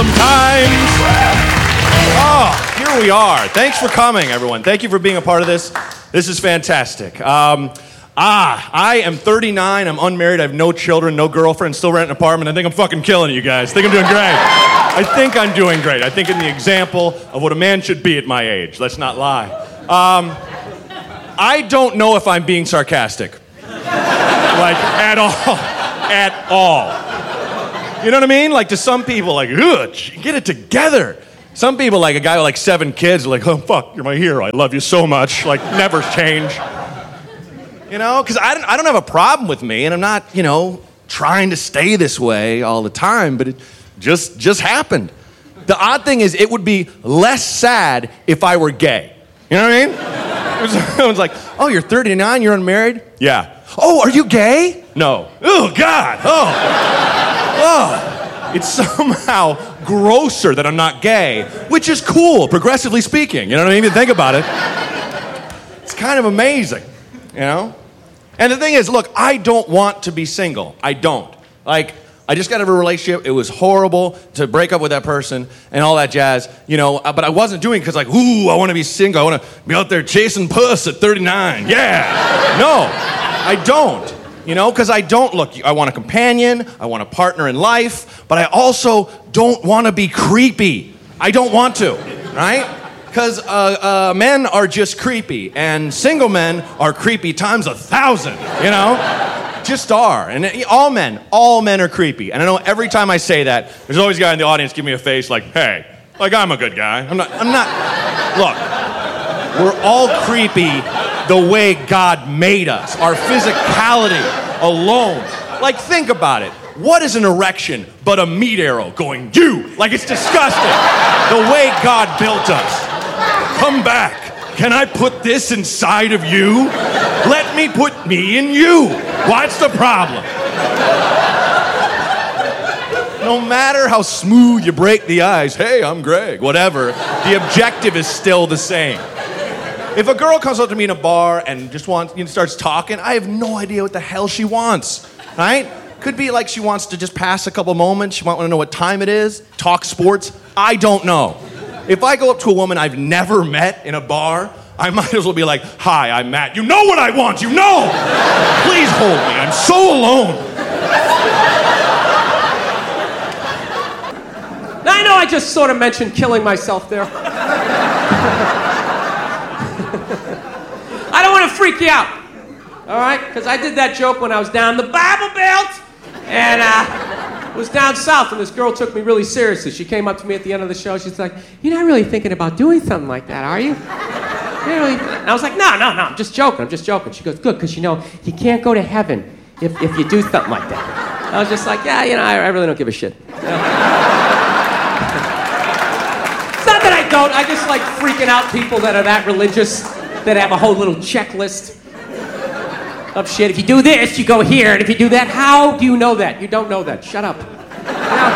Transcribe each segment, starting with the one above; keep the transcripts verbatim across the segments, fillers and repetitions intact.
sometimes. Oh, here we are. Thanks for coming, everyone. Thank you for being a part of this. This is fantastic. Um, ah, I am thirty-nine. I'm unmarried. I have no children, no girlfriend, still rent an apartment. I think I'm fucking killing it, you guys. I think I'm doing great. I think I'm doing great. I think I'm the example of what a man should be at my age. Let's not lie. Um, I don't know if I'm being sarcastic. Like, at all. At all. You know what I mean? Like, to some people, like, ugh, get it together. Some people, like a guy with like seven kids, are like, oh, fuck, you're my hero. I love you so much. Like, never change. You know? Because I don't, I don't have a problem with me, and I'm not, you know, trying to stay this way all the time, but it just, just happened. The odd thing is, it would be less sad if I were gay. You know what I mean? It was like, oh, you're thirty-nine, you're unmarried? Yeah. Oh, are you gay? No. Oh, God. Oh. Oh. It's somehow grosser that I'm not gay, which is cool, progressively speaking. You know what I mean? Think about it. It's kind of amazing, you know? And the thing is, look, I don't want to be single. I don't. Like, I just got out of a relationship. It was horrible to break up with that person and all that jazz, you know, but I wasn't doing it because, like, ooh, I want to be single. I want to be out there chasing puss at thirty-nine. Yeah. No, I don't. You know, because I don't, look, I want a companion, I want a partner in life, but I also don't want to be creepy. I don't want to, right? Because uh, uh, men are just creepy, and single men are creepy times a thousand, you know? Just are. And all men, all men are creepy. And I know every time I say that, there's always a guy in the audience give me a face like, hey, like I'm a good guy. I'm not, I'm not, look, we're all creepy the way God made us, our physicality alone. Like, think about it. What is an erection but a meat arrow going, you? Like, it's disgusting. The way God built us. Come back. Can I put this inside of you? Let me put me in you. What's the problem? No matter how smooth you break the ice, hey, I'm Greg, whatever, the objective is still the same. If a girl comes up to me in a bar and just wants, you know, starts talking, I have no idea what the hell she wants, right? Could be like she wants to just pass a couple moments. She might want to know what time it is, talk sports. I don't know. If I go up to a woman I've never met in a bar, I might as well be like, hi, I'm Matt. You know what I want, you know! Please hold me, I'm so alone. Now, I know I just sort of mentioned killing myself there. I don't want to freak you out, all right? Because I did that joke when I was down the Bible Belt and uh, was down south, and this girl took me really seriously. She came up to me at the end of the show. She's like, you're not really thinking about doing something like that, are you? You're really... And I was like, no, no, no, I'm just joking. I'm just joking. She goes, good, because you know, you can't go to heaven if, if you do something like that. I was just like, yeah, you know, I, I really don't give a shit. You know? It's not that I don't. I just like freaking out people that are that religious, that have a whole little checklist of shit. If you do this, you go here, and if you do that, how do you know that? You don't know that. Shut up. You know?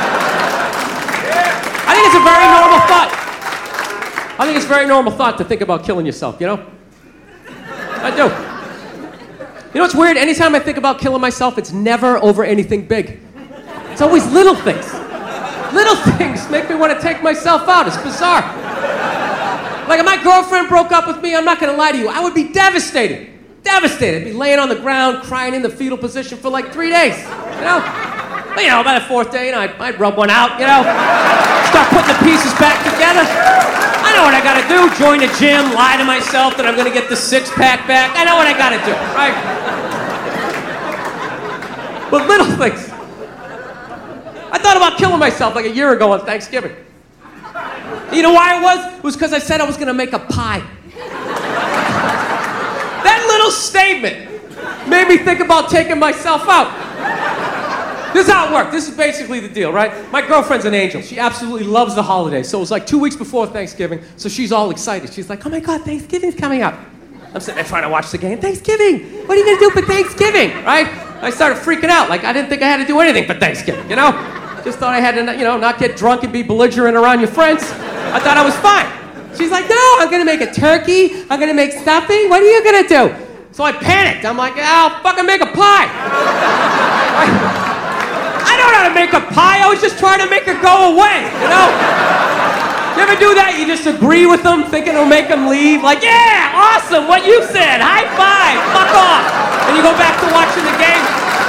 I think it's a very normal thought. I think it's a very normal thought to think about killing yourself, you know? I do. You know what's weird? Anytime I think about killing myself, it's never over anything big. It's always little things. Little things make me want to take myself out. It's bizarre. Like, if my girlfriend broke up with me, I'm not going to lie to you, I would be devastated. Devastated. I'd be laying on the ground, crying in the fetal position for like three days, you know? But, you know, by the fourth day, you know, I'd, I'd rub one out, you know? Start putting the pieces back together. I know what I got to do. Join the gym, lie to myself that I'm going to get the six-pack back. I know what I got to do, right? But little things. I thought about killing myself like a year ago on Thanksgiving. You know why it was? It was because I said I was going to make a pie. That little statement made me think about taking myself out. This is how it worked. This is basically the deal, right? My girlfriend's an angel. She absolutely loves the holidays. So it was like two weeks before Thanksgiving, so she's all excited. She's like, oh my God, Thanksgiving's coming up. I'm sitting there trying to watch the game. Thanksgiving! What are you going to do for Thanksgiving, right? I started freaking out. Like, I didn't think I had to do anything for Thanksgiving, you know? Just thought I had to, you know, not get drunk and be belligerent around your friends. I thought I was fine. She's like, no, I'm going to make a turkey. I'm going to make stuffing. What are you going to do? So I panicked. I'm like, I'll fucking make a pie. I don't know how to make make a pie? I was just trying to make her go away, you know? You ever do that? You just agree with them, thinking it'll make them leave? Like, yeah, awesome, what you said, high five, fuck off. And you go back to watching the game.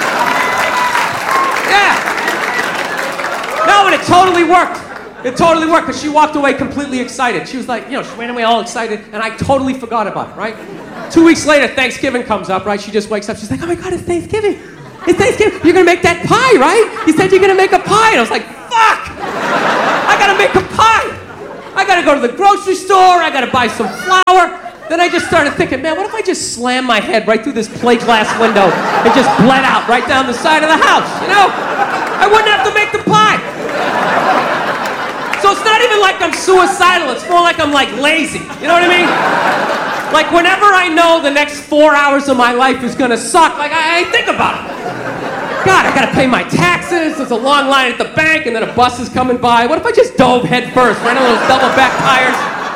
Yeah. No, and it totally worked. It totally worked, because she walked away completely excited. She was like, you know, she ran away all excited, and I totally forgot about it, right? Two weeks later, Thanksgiving comes up, right? She just wakes up, she's like, oh my God, it's Thanksgiving. It's Thanksgiving. You're gonna make that pie, right? You said you're gonna make a pie. And I was like, fuck! I gotta make a pie. I gotta go to the grocery store. I gotta buy some flour. Then I just started thinking, man, what if I just slam my head right through this plate glass window and just bled out right down the side of the house, you know? I wouldn't have to make the pie. So it's not even like I'm suicidal, it's more like I'm like lazy, you know what I mean? Like whenever I know the next four hours of my life is gonna suck, like I, I think about it. God, I gotta pay my taxes, there's a long line at the bank, and then a bus is coming by. What if I just dove head first, right on those double back tires?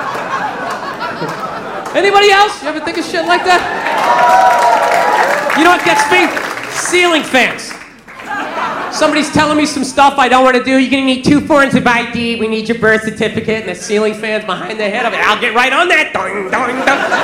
Anybody else? You ever think of shit like that? You know what gets me? Ceiling fans. Somebody's telling me some stuff I don't want to do. You're going to need two forms of I D. We need your birth certificate. And the ceiling fan's behind their head. I'm like, I'll get right on that. Doing, doing,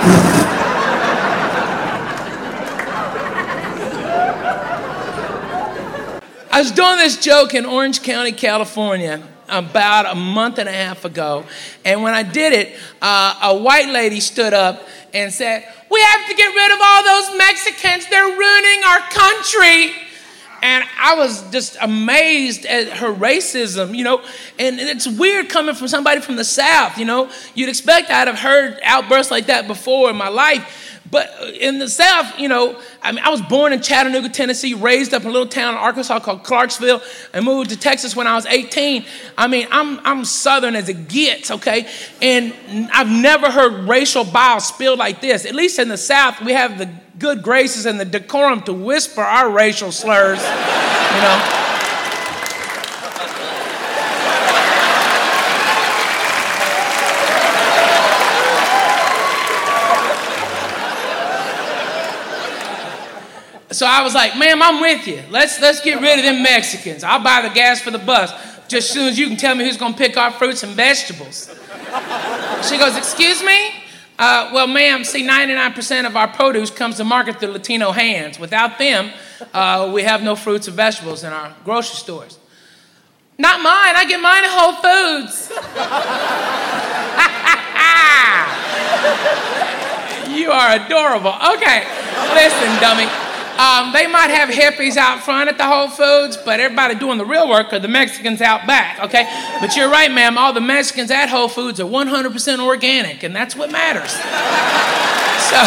doing. I was doing this joke in Orange County, California, about a month and a half ago. And when I did it, uh, a white lady stood up and said, we have to get rid of all those Mexicans. They're ruining our country. And I was just amazed at her racism, you know, and it's weird coming from somebody from the South, you know. You'd expect I'd have heard outbursts like that before in my life, but in the South, you know, I mean, I was born in Chattanooga, Tennessee, raised up in a little town in Arkansas called Clarksville, and moved to Texas when I was eighteen. I mean, I'm I'm Southern as it gets, okay? And I've never heard racial bile spilled like this. At least in the South, we have the good graces and the decorum to whisper our racial slurs, you know. So I was like, ma'am, I'm with you. Let's let's get rid of them Mexicans. I'll buy the gas for the bus just as soon as you can tell me who's gonna pick our fruits and vegetables. She goes, excuse me? Uh, well, ma'am, see, ninety-nine percent of our produce comes to market through Latino hands. Without them, uh, we have no fruits and vegetables in our grocery stores. Not mine. I get mine at Whole Foods. You are adorable. Okay, listen, dummy. Um, they might have hippies out front at the Whole Foods, but everybody doing the real work are the Mexicans out back, okay? But you're right, ma'am, all the Mexicans at Whole Foods are one hundred percent organic, and that's what matters. So,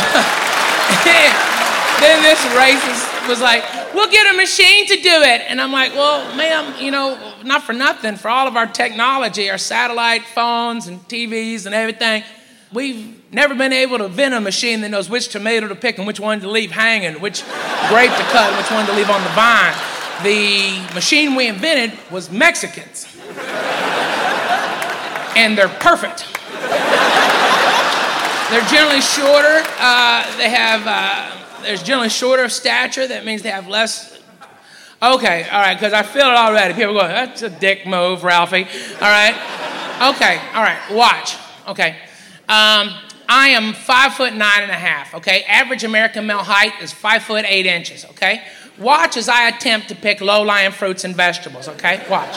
then this racist was like, we'll get a machine to do it. And I'm like, well, ma'am, you know, not for nothing, for all of our technology, our satellite phones and T Vs and everything, we've never been able to invent a machine that knows which tomato to pick and which one to leave hanging, which grape to cut and which one to leave on the vine. The machine we invented was Mexicans. And they're perfect. They're generally shorter. Uh, they have, uh, they're generally shorter of stature. That means they have less. Okay, all right, because I feel it already. People go, that's a dick move, Ralphie. All right. Okay, all right, watch. Okay. Um, I am five foot nine and a half, okay? Average American male height is five foot eight inches, okay? Watch as I attempt to pick low-lying fruits and vegetables, okay? Watch.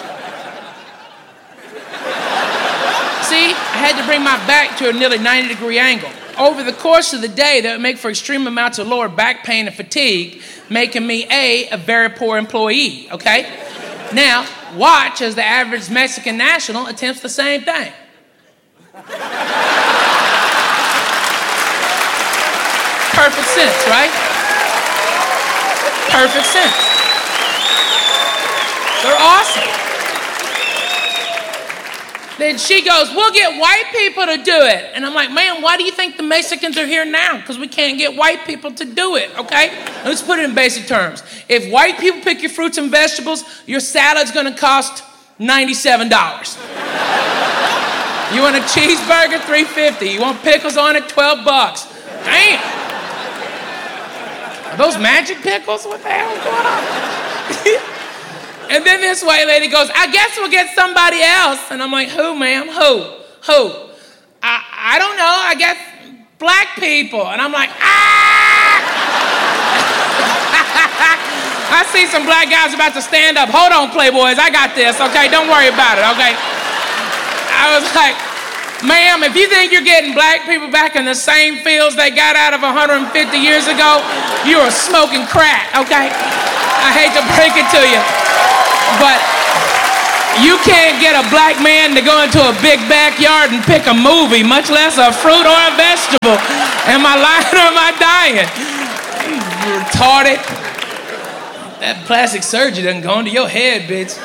See, I had to bring my back to a nearly ninety degree angle. Over the course of the day, that would make for extreme amounts of lower back pain and fatigue, making me A, a very poor employee, okay? Now, watch as the average Mexican national attempts the same thing. Perfect sense, right? Perfect sense. They're awesome. Then she goes, we'll get white people to do it. And I'm like, man, why do you think the Mexicans are here now? Because we can't get white people to do it, okay? Let's put it in basic terms. If white people pick your fruits and vegetables, your salad's gonna cost ninety-seven dollars. You want a cheeseburger, three fifty. You want pickles on it, twelve bucks. Damn. Are those magic pickles? What the hell is going on? And then this white lady goes, I guess we'll get somebody else. And I'm like, who, ma'am? Who? Who? I, I don't know. I guess black people. And I'm like, ah! I see some black guys about to stand up. Hold on, Playboys. I got this, okay? Don't worry about it, okay? I was like, ma'am, if you think you're getting black people back in the same fields they got out of one hundred fifty years ago, you are smoking crack, okay? I hate to break it to you, but you can't get a black man to go into a big backyard and pick a movie, much less a fruit or a vegetable. Am I lying or am I dying? You retarded. That plastic surgery done gone to your head, bitch.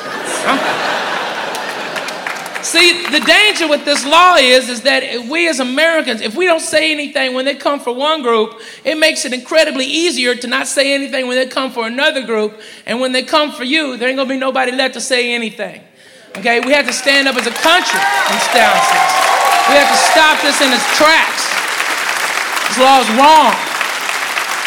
See, the danger with this law is, is that if we as Americans, if we don't say anything when they come for one group, it makes it incredibly easier to not say anything when they come for another group. And when they come for you, there ain't gonna be nobody left to say anything. Okay, we have to stand up as a country and stand. We have to stop this in its tracks. This law is wrong.